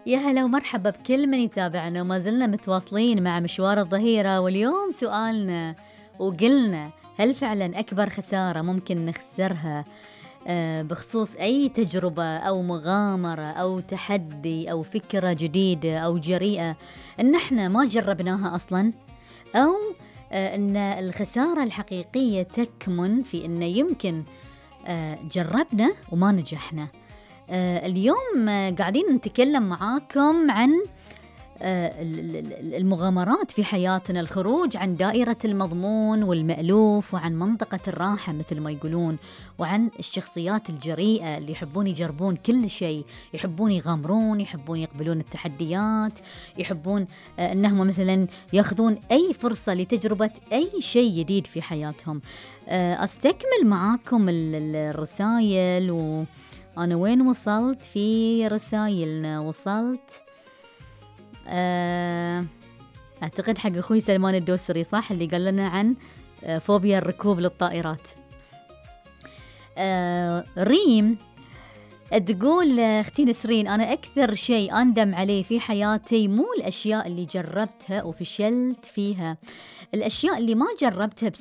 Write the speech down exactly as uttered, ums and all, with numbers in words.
يا هلا ومرحبا بكل من يتابعنا، وما زلنا متواصلين مع مشوار الظهيرة. واليوم سؤالنا وقلنا: هل فعلا أكبر خسارة ممكن نخسرها آه، بخصوص أي تجربة أو مغامرة أو تحدي أو فكرة جديدة أو جريئة إن احنا ما جربناها أصلا، أو آه، إن الخسارة الحقيقية تكمن في إن يمكن آه، جربنا وما نجحنا. آه، اليوم آه، قاعدين نتكلم معاكم عن آه، ال- ال- المغامرات في حياتنا، الخروج عن دائرة المضمون والمألوف وعن منطقة الراحة مثل ما يقولون، وعن الشخصيات الجريئة اللي يحبون يجربون كل شيء، يحبون يغامرون، يحبون يقبلون التحديات، يحبون آه، أنهم مثلا ياخذون أي فرصة لتجربة أي شيء جديد في حياتهم. آه، أستكمل معاكم ال- ال- الرسائل. وأنا وين وصلت في رسائلنا؟ وصلت آه، أعتقد حق أخوي سلمان الدوسري، صح، اللي قال لنا عن آه، فوبيا الركوب للطائرات. آه، ريم تقول: آه، أختي نسرين، أنا أكثر شيء أندم عليه في حياتي مو الأشياء اللي جربتها وفشلت فيها، الأشياء اللي ما جربتها